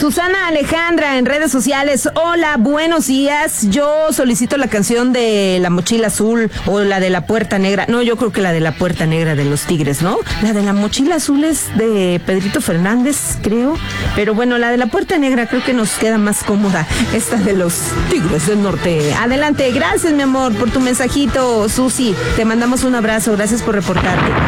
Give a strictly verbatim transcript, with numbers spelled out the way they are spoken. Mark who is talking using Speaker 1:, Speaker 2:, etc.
Speaker 1: Susana Alejandra en redes sociales. Hola, buenos días. Yo solicito la canción de La Mochila Azul o la de La Puerta Negra. No, yo creo que la de La Puerta Negra de los Tigres, ¿no? La de La Mochila Azul es de Pedrito Fernández, creo. Pero bueno, la de La Puerta Negra creo que nos queda más cómoda. Esta de los Tigres del Norte. Adelante. Gracias, mi amor, por tu mensajito, Susi. Te mandamos un abrazo. Gracias por reportarte.